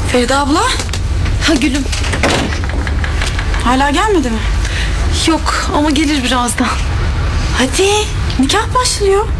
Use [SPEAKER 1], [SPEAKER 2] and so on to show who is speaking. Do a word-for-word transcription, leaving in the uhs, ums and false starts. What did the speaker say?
[SPEAKER 1] Feride abla,
[SPEAKER 2] Ha Gülüm.
[SPEAKER 1] hala gelmedi mi?
[SPEAKER 2] Yok ama gelir birazdan.
[SPEAKER 1] Hadi, nikah başlıyor.